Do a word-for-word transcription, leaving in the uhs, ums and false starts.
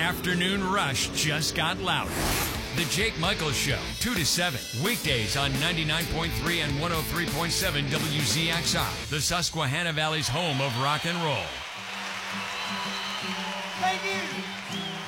afternoon rush just got louder. The Jake Michaels Show, two to seven, weekdays on ninety-nine point three and one oh three point seven W Z X R, the Susquehanna Valley's home of rock and roll. Thank you.